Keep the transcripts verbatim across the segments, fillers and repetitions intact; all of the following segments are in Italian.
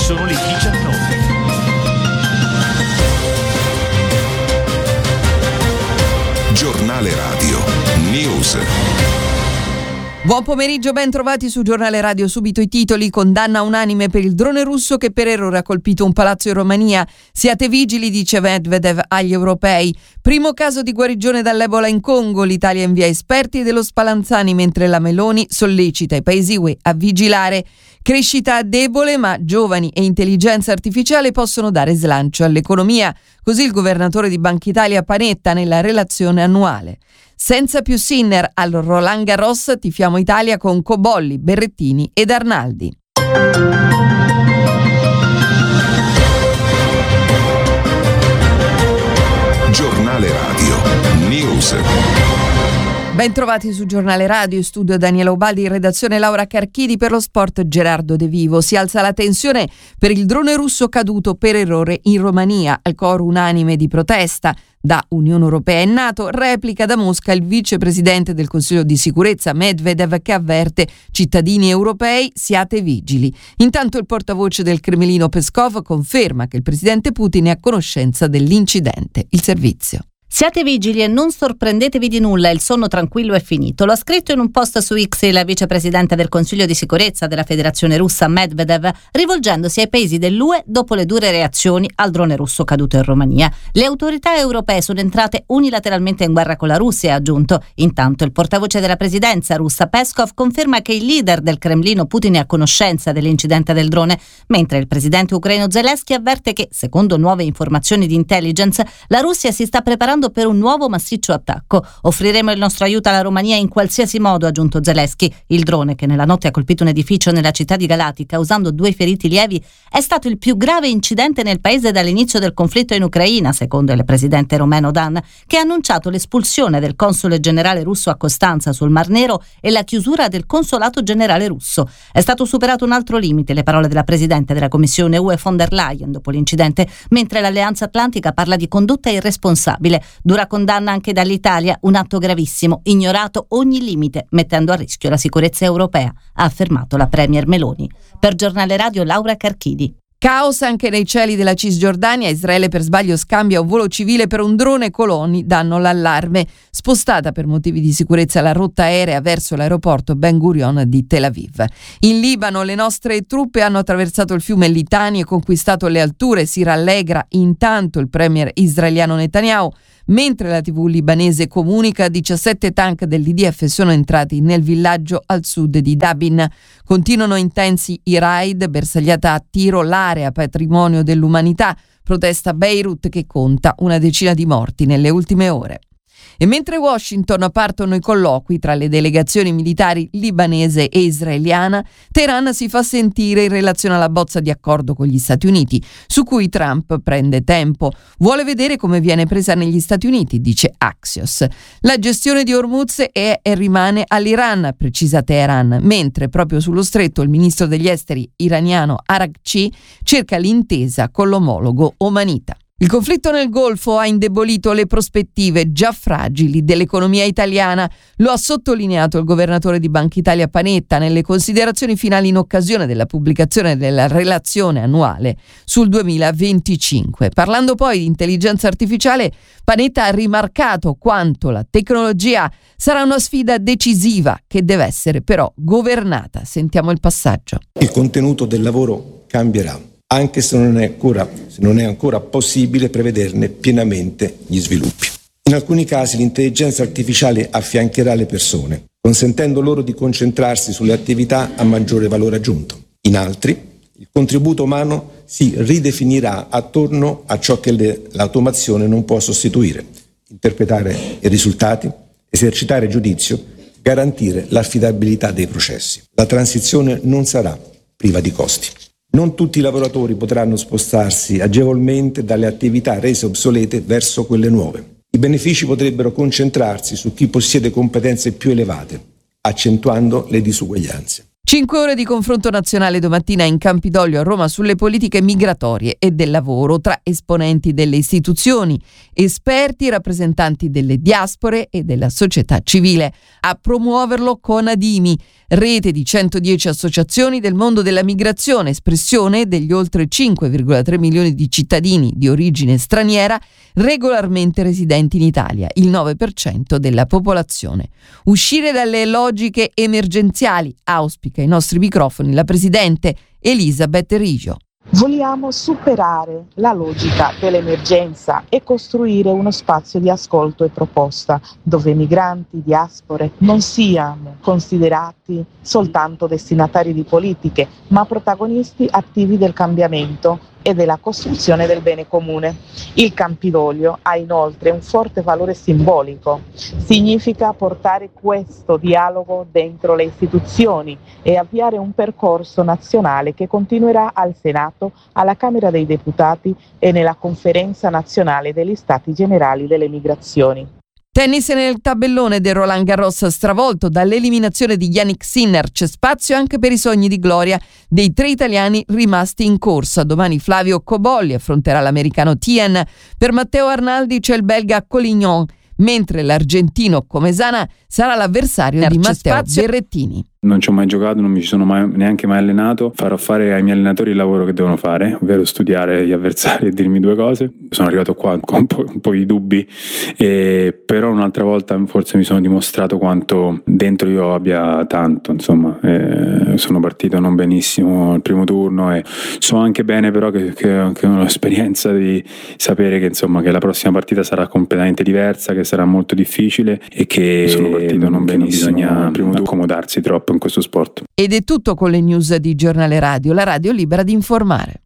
Sono le diciannove. Giornale Radio News. Buon pomeriggio, ben trovati su Giornale Radio. Subito i titoli: condanna unanime per il drone russo che per errore ha colpito un palazzo in Romania. Siate vigili, dice Medvedev agli europei. Primo caso di guarigione dall'Ebola in Congo. L'Italia invia esperti dello Spallanzani, mentre la Meloni sollecita i paesi U E a vigilare. Crescita debole, ma giovani e intelligenza artificiale possono dare slancio all'economia. Così il governatore di Banca Italia Panetta nella relazione annuale. Senza più Sinner, al Roland Garros tifiamo Italia con Cobolli, Berrettini ed Arnaldi. Giornale Radio News. Ben trovati su Giornale Radio, in studio Daniela Ubaldi, in redazione Laura Carchidi, per lo sport Gerardo De Vivo. Si alza la tensione per il drone russo caduto per errore in Romania, al coro unanime di protesta da Unione Europea e NATO. Replica da Mosca il vicepresidente del Consiglio di Sicurezza Medvedev, che avverte cittadini europei: siate vigili. Intanto il portavoce del Cremlino Peskov conferma che il presidente Putin è a conoscenza dell'incidente. Il servizio. Siate vigili e non sorprendetevi di nulla, il sonno tranquillo è finito. Lo ha scritto in un post su X il vicepresidente del Consiglio di Sicurezza della Federazione Russa Medvedev, rivolgendosi ai paesi dell'U E dopo le dure reazioni al drone russo caduto in Romania. Le autorità europee sono entrate unilateralmente in guerra con la Russia, ha aggiunto. Intanto il portavoce della presidenza russa Peskov conferma che il leader del Cremlino Putin è a conoscenza dell'incidente del drone, mentre il presidente ucraino Zelensky avverte che, secondo nuove informazioni di intelligence, la Russia si sta preparando per un nuovo massiccio attacco. Offriremo il nostro aiuto alla Romania in qualsiasi modo, ha aggiunto Zelensky. Il drone, che nella notte ha colpito un edificio nella città di Galatica, causando due feriti lievi, è stato il più grave incidente nel paese dall'inizio del conflitto in Ucraina, secondo il presidente romeno Dan, che ha annunciato l'espulsione del console generale russo a Costanza sul Mar Nero e la chiusura del consolato generale russo. È stato superato un altro limite, le parole della presidente della Commissione U E von der Leyen dopo l'incidente, mentre l'Alleanza Atlantica parla di condotta irresponsabile. Dura condanna anche dall'Italia, un atto gravissimo, ignorato ogni limite, mettendo a rischio la sicurezza europea, ha affermato la premier Meloni. Per Giornale Radio Laura Carchidi. Caos anche nei cieli della Cisgiordania. Israele per sbaglio scambia un volo civile per un drone, coloni danno l'allarme. Spostata per motivi di sicurezza la rotta aerea verso l'aeroporto Ben Gurion di Tel Aviv. In Libano le nostre truppe hanno attraversato il fiume Litani e conquistato le alture. Si rallegra intanto il premier israeliano Netanyahu, mentre la tivù libanese comunica: diciassette tank dell'I D F sono entrati nel villaggio al sud di Dabin. Continuano intensi i raid, bersagliata a tiro l'area patrimonio dell'umanità. Protesta Beirut, che conta una decina di morti nelle ultime ore. E mentre Washington partono i colloqui tra le delegazioni militari libanese e israeliana, Teheran si fa sentire in relazione alla bozza di accordo con gli Stati Uniti, su cui Trump prende tempo. Vuole vedere come viene presa negli Stati Uniti, dice Axios. La gestione di Hormuz è e rimane all'Iran, precisa Teheran, mentre proprio sullo stretto il ministro degli esteri iraniano Araghchi cerca l'intesa con l'omologo omanita. Il conflitto nel Golfo ha indebolito le prospettive già fragili dell'economia italiana. Lo ha sottolineato il governatore di Banca Italia Panetta nelle considerazioni finali in occasione della pubblicazione della relazione annuale sul duemilaventicinque. Parlando poi di intelligenza artificiale, Panetta ha rimarcato quanto la tecnologia sarà una sfida decisiva che deve essere però governata. Sentiamo il passaggio. Il contenuto del lavoro cambierà, anche se non è ancora, se non è ancora possibile prevederne pienamente gli sviluppi. In alcuni casi l'intelligenza artificiale affiancherà le persone, consentendo loro di concentrarsi sulle attività a maggiore valore aggiunto. In altri, il contributo umano si ridefinirà attorno a ciò che le, l'automazione non può sostituire: interpretare i risultati, esercitare giudizio, garantire l'affidabilità dei processi. La transizione non sarà priva di costi. Non tutti i lavoratori potranno spostarsi agevolmente dalle attività rese obsolete verso quelle nuove. I benefici potrebbero concentrarsi su chi possiede competenze più elevate, accentuando le disuguaglianze. Cinque ore di confronto nazionale domattina in Campidoglio a Roma sulle politiche migratorie e del lavoro tra esponenti delle istituzioni, esperti, rappresentanti delle diaspore e della società civile. A promuoverlo Conadimi, rete di centodieci associazioni del mondo della migrazione, espressione degli oltre cinque virgola tre milioni di cittadini di origine straniera regolarmente residenti in Italia, il nove per cento della popolazione. Uscire dalle logiche emergenziali, auspica ai nostri microfoni la presidente Elisabeth Rigio. Vogliamo superare la logica dell'emergenza e costruire uno spazio di ascolto e proposta dove migranti, diaspore non siano considerati soltanto destinatari di politiche, ma protagonisti attivi del cambiamento e della costruzione del bene comune. Il Campidoglio ha inoltre un forte valore simbolico. Significa portare questo dialogo dentro le istituzioni e avviare un percorso nazionale che continuerà al Senato, alla Camera dei Deputati e nella Conferenza Nazionale degli Stati Generali delle Migrazioni. Tennis nel tabellone del Roland Garros stravolto dall'eliminazione di Jannik Sinner. C'è spazio anche per i sogni di gloria dei tre italiani rimasti in corsa. Domani Flavio Cobolli affronterà l'americano Tien. Per Matteo Arnaldi c'è il belga Collignon, mentre l'argentino Comesana sarà l'avversario di Matteo Berrettini. Non ci ho mai giocato, non mi ci sono mai, neanche mai allenato. Farò fare ai miei allenatori il lavoro che devono fare, ovvero studiare gli avversari e dirmi due cose. Sono arrivato qua con un po', un po' di dubbi, e però un'altra volta forse mi sono dimostrato quanto dentro io abbia tanto. Insomma, eh, sono partito non benissimo il primo turno e so anche bene però che, che, che ho l'esperienza di sapere che, insomma, che la prossima partita sarà completamente diversa, che sarà molto difficile e che sono partito non benissimo. Bisogna prima accomodarsi troppo in questo sport. Ed è tutto con le news di Giornale Radio, la radio libera di informare.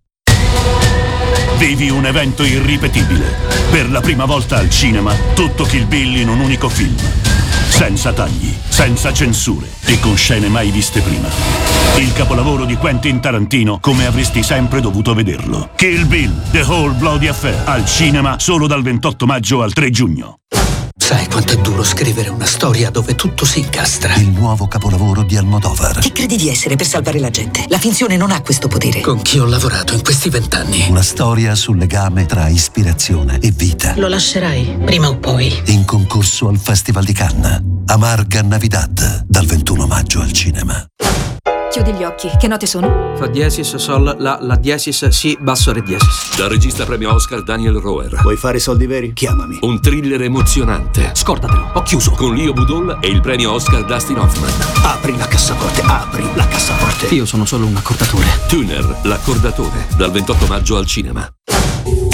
Vivi un evento irripetibile. Per la prima volta al cinema, tutto Kill Bill in un unico film. Senza tagli, senza censure e con scene mai viste prima. Il capolavoro di Quentin Tarantino come avresti sempre dovuto vederlo. Kill Bill, The Whole Bloody Affair, al cinema solo dal ventotto maggio al tre giugno. Sai quanto è duro scrivere una storia dove tutto si incastra? Il nuovo capolavoro di Almodovar. Chi credi di essere per salvare la gente? La finzione non ha questo potere. Con chi ho lavorato in questi vent'anni? Una storia sul legame tra ispirazione e vita. Lo lascerai, prima o poi. In concorso al Festival di Cannes. Amarga Navidad, dal ventuno maggio al cinema. Chiudi gli occhi, che note sono? Fa diesis, sol, la, la diesis, si, basso, re diesis. Dal regista premio Oscar Daniel Roher. Vuoi fare soldi veri? Chiamami. Un thriller emozionante. Scordatelo, ho chiuso. Con Leo Budol e il premio Oscar Dustin Hoffman. Apri la cassaforte, apri la cassaforte. Io sono solo un accordatore. Tuner, l'accordatore, dal ventotto maggio al cinema.